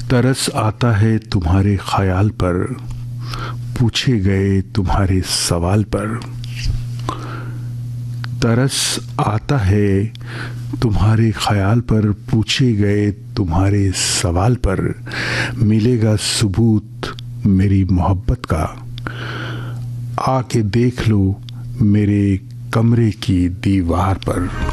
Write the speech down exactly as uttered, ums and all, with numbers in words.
तरस आता है तुम्हारे ख्याल पर, पूछे गए तुम्हारे सवाल पर। तरस आता है तुम्हारे ख्याल पर, पूछे गए तुम्हारे सवाल पर। मिलेगा सबूत मेरी मोहब्बत का, आके देख लो मेरे कमरे की दीवार पर।